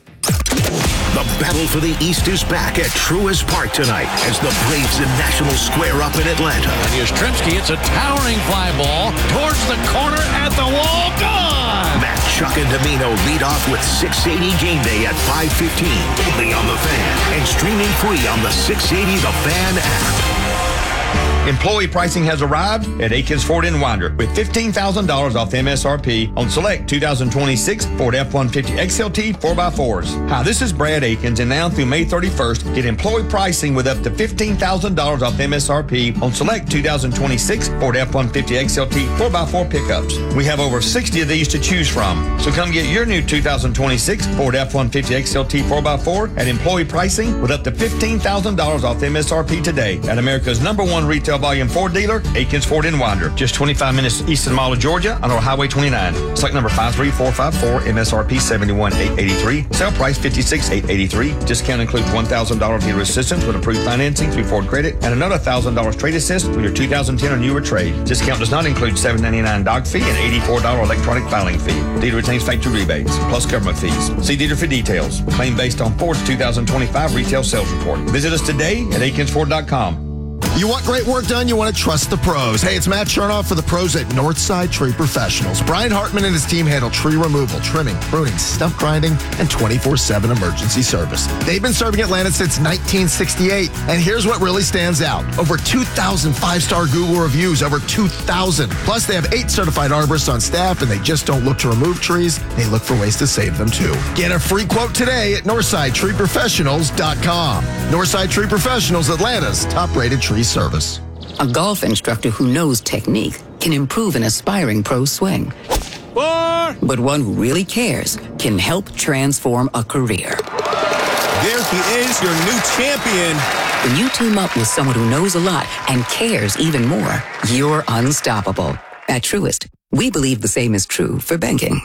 The battle for the East is back at Truist Park tonight as the Braves and Nationals square up in Atlanta. And Yastrzemski, it's a towering fly ball towards the corner at the wall. Gone! Matt, Chuck, and Domino lead off with six eighty Game Day at five fifteen, only on The Fan, and streaming free on the six eighty The Fan app. Employee pricing has arrived at Akins Ford in Winder with fifteen thousand dollars off M S R P on select two thousand twenty-six Ford F one fifty X L T four by fours. Hi, this is Brad Akins, and now through May thirty-first, get employee pricing with up to fifteen thousand dollars off M S R P on select two thousand twenty-six Ford F one fifty X L T four by four pickups. We have over sixty of these to choose from. So come get your new two thousand twenty-six Ford F one fifty X L T four by four at employee pricing with up to fifteen thousand dollars off M S R P today at America's number one retail volume Ford dealer, Akins Ford in Winder. Just twenty-five minutes east of the Mall of Georgia on Highway twenty-nine. Select number five three four five four, M S R P seventy-one eight eighty-three. Sale price fifty-six eight eighty-three. Discount includes one thousand dollars dealer assistance with approved financing through Ford Credit and another one thousand dollars trade assist with your two thousand ten or newer trade. Discount does not include seven ninety-nine dog fee and eighty-four dollars electronic filing fee. Dealer retains factory rebates plus government fees. See dealer for details. Claim based on Ford's two thousand twenty-five retail sales report. Visit us today at akins ford dot com. You want great work done, you want to trust the pros. Hey, it's Matt Chernoff for the pros at Northside Tree Professionals. Brian Hartman and his team handle tree removal, trimming, pruning, stump grinding, and twenty-four seven emergency service. They've been serving Atlanta since nineteen sixty-eight, and here's what really stands out. Over two thousand five-star Google reviews, over two thousand. Plus, they have eight certified arborists on staff, and they just don't look to remove trees. They look for ways to save them, too. Get a free quote today at northside tree professionals dot com. Northside Tree Professionals, Atlanta's top-rated tree service. A golf instructor who knows technique can improve an aspiring pro's swing. Four. But one who really cares can help transform a career. There he is, your new champion. When you team up with someone who knows a lot and cares even more, you're unstoppable. At Truist, we believe the same is true for banking.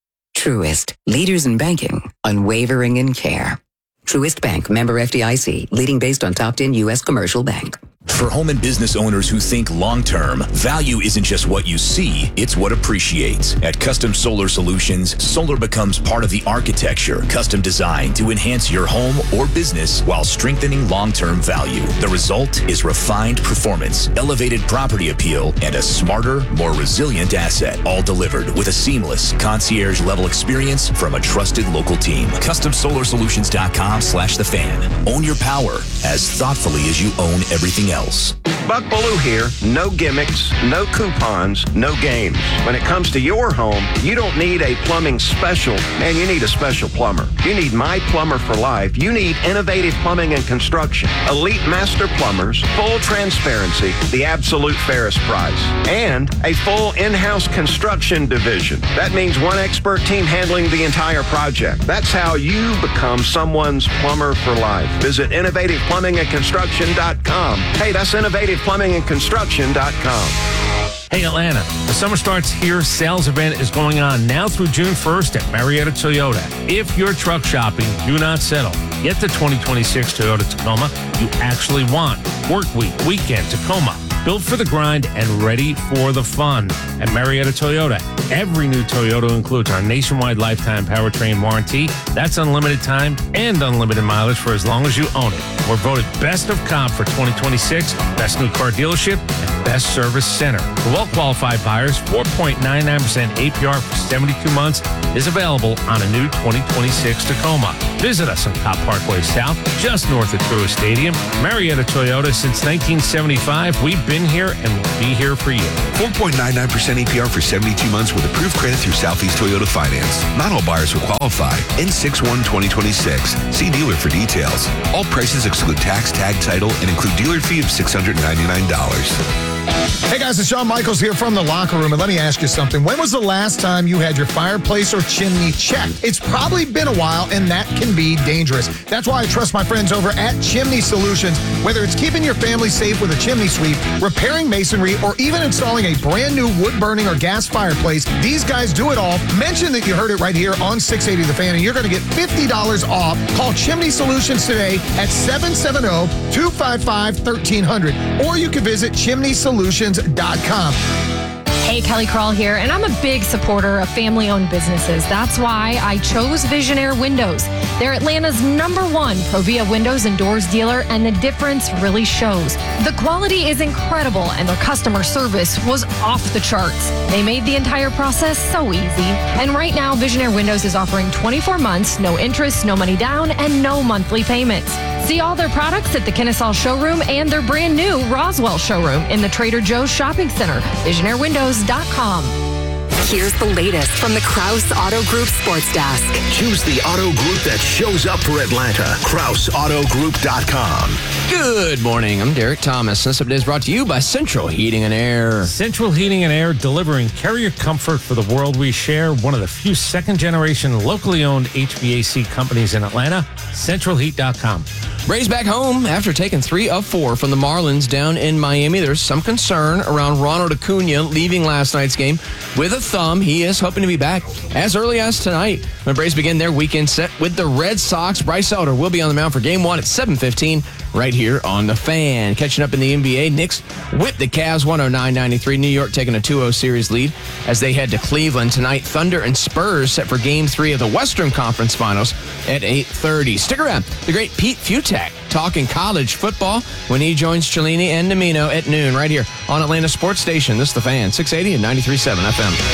Truist, leaders in banking, unwavering in care. Truist Bank, member F D I C, leading based on top ten U S commercial bank. For home and business owners who think long-term, value isn't just what you see, it's what appreciates. At Custom Solar Solutions, solar becomes part of the architecture, custom designed to enhance your home or business while strengthening long-term value. The result is refined performance, elevated property appeal, and a smarter, more resilient asset, all delivered with a seamless, concierge-level experience from a trusted local team. Custom Solar Solutions dot com slash the fan. Own your power as thoughtfully as you own everything else. Buck Ballou here. No gimmicks, no coupons, no games. When it comes to your home, you don't need a plumbing special, man, you need a special plumber. You need My Plumber for Life. You need innovative plumbing and construction. Elite master plumbers, full transparency, the absolute fairest price, and a full in-house construction division. That means one expert team handling the entire project. That's how you become someone's plumber for life. Visit innovative plumbing and construction dot com. Hey, that's innovative plumbing and construction dot com. Hey, Atlanta, the summer starts here. Sales event is going on now through June first at Marietta Toyota. If you're truck shopping, do not settle. Get the twenty twenty-six Toyota Tacoma you actually want. Work week, weekend, Tacoma. Built for the grind and ready for the fun. At Marietta Toyota, every new Toyota includes our nationwide lifetime powertrain warranty. That's unlimited time and unlimited mileage for as long as you own it. We're voted Best of Comp for twenty twenty-six, Best New Car Dealership, and Best Service Center. For well-qualified buyers, four point nine nine percent A P R for seventy-two months is available on a new twenty twenty-six Tacoma. Visit us on Cop Parkway South, just north of Truist Stadium. Marietta Toyota, since nineteen seventy-five, we've been here and will be here for you. four point nine nine percent A P R for seventy-two months with approved credit through Southeast Toyota Finance. Not all buyers will qualify. N six one twenty twenty-six. See dealer for details. All prices exclude tax, tag, title, and include dealer fee of six hundred ninety-nine dollars. Hey guys, it's Shawn Michaels here from the locker room, and let me ask you something. When was the last time you had your fireplace or chimney checked? It's probably been a while, and that can be dangerous. That's why I trust my friends over at Chimney Solutions. Whether it's keeping your family safe with a chimney sweep, repairing masonry, or even installing a brand new wood-burning or gas fireplace, these guys do it all. Mention that you heard it right here on six eighty The Fan, and you're going to get fifty dollars off. Call Chimney Solutions today at seven seven zero, two five five, one three zero zero, or you can visit chimney solutions dot com. Hey, Kelly Crawl here, and I'm a big supporter of family-owned businesses. That's why I chose Visionaire Windows. They're Atlanta's number one Provia windows and doors dealer, and the difference really shows. The quality is incredible, and their customer service was off the charts. They made the entire process so easy. And right now, Visionaire Windows is offering twenty-four months, no interest, no money down, and no monthly payments. See all their products at the Kennesaw showroom and their brand new Roswell showroom in the Trader Joe's shopping center. Visionaire Windows dot com. Here's the latest from the Kraus Auto Group Sports Desk. Choose the auto group that shows up for Atlanta. Kraus Auto Group dot com. Good morning. I'm Derek Thomas. This update is brought to you by Central Heating and Air. Central Heating and Air, delivering carrier comfort for the world we share. One of the few second-generation, locally owned H V A C companies in Atlanta. Central Heat dot com. Braves back home after taking three of four from the Marlins down in Miami. There's some concern around Ronald Acuna leaving last night's game with a thumb. He is hoping to be back as early as tonight when Braves begin their weekend set with the Red Sox. Bryce Elder will be on the mound for game one at seven fifteen right here on The Fan. Catching up in the N B A, Knicks whipped the Cavs one oh nine ninety-three. New York taking a two oh series lead as they head to Cleveland tonight. Thunder and Spurs set for game three of the Western Conference Finals at eight thirty. Stick around. The great Pete Futak talking college football when he joins Cellini and Domino at noon right here on Atlanta Sports Station. This is The Fan, six eighty and ninety-three point seven F M.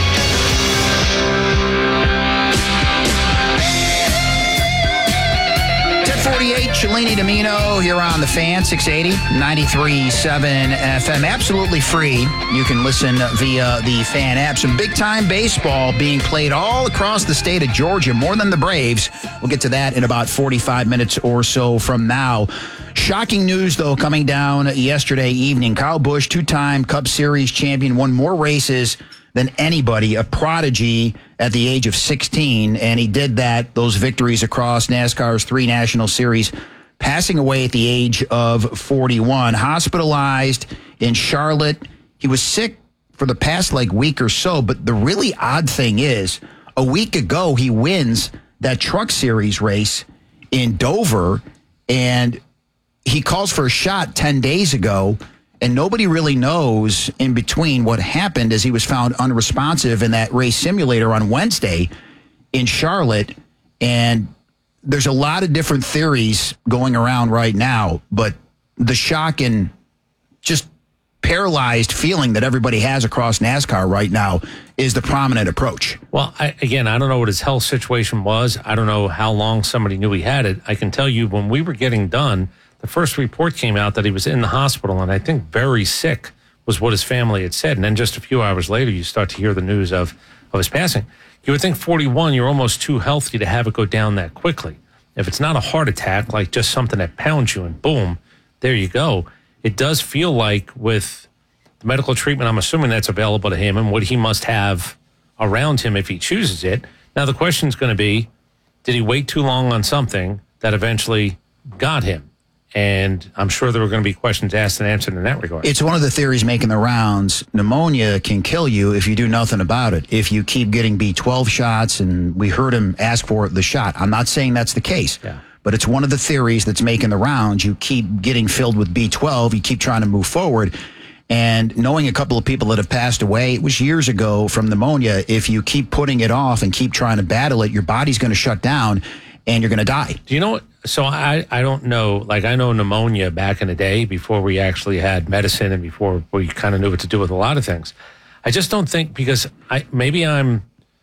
forty-eight, Cellini Domino here on The Fan, six eighty, ninety-three point seven F M. Absolutely free. You can listen via the Fan app. Some big-time baseball being played all across the state of Georgia, more than the Braves. We'll get to that in about forty-five minutes or so from now. Shocking news, though, coming down yesterday evening. Kyle Busch, two-time Cup Series champion, won more races than anybody, a prodigy at the age of sixteen, and he did that, those victories across NASCAR's three National Series, passing away at the age of forty-one. Hospitalized in Charlotte. He was sick for the past, like, week or so, but the really odd thing is, a week ago, he wins that Truck Series race in Dover, and he calls for a shot ten days ago, and nobody really knows in between what happened as he was found unresponsive in that race simulator on Wednesday in Charlotte. And there's a lot of different theories going around right now, but the shock and just paralyzed feeling that everybody has across NASCAR right now is the prominent approach. Well, I, again, I don't know what his health situation was. I don't know how long somebody knew he had it. I can tell you when we were getting done, the first report came out that he was in the hospital, and I think very sick was what his family had said. And then just a few hours later, you start to hear the news of, of his passing. You would think forty-one, you're almost too healthy to have it go down that quickly. If it's not a heart attack, like just something that pounds you and boom, there you go. It does feel like with the medical treatment, I'm assuming that's available to him and what he must have around him if he chooses it. Now, the question is going to be, did he wait too long on something that eventually got him? And I'm sure there were going to be questions asked and answered in that regard. It's one of the theories making the rounds. Pneumonia can kill you if you do nothing about it. If you keep getting B twelve shots, and we heard him ask for the shot. I'm not saying that's the case, yeah. but it's one of the theories that's making the rounds. You keep getting filled with B twelve. You keep trying to move forward. And knowing a couple of people that have passed away, it was years ago from pneumonia. If you keep putting it off and keep trying to battle it, your body's going to shut down and you're going to die. Do you know what? So I, I don't know, like I know pneumonia back in the day before we actually had medicine and before we kind of knew what to do with a lot of things. I just don't think, because I maybe I'm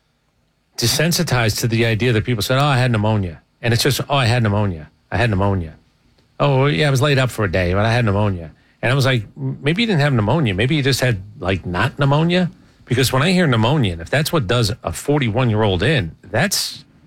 desensitized to the idea that people said, oh, I had pneumonia. And it's just, oh, I had pneumonia. I had pneumonia. Oh, yeah, I was laid up for a day, but I had pneumonia. And I was like, maybe you didn't have pneumonia. Maybe you just had, like, not pneumonia. Because when I hear pneumonia, and if that's what does a forty-one-year-old in, that's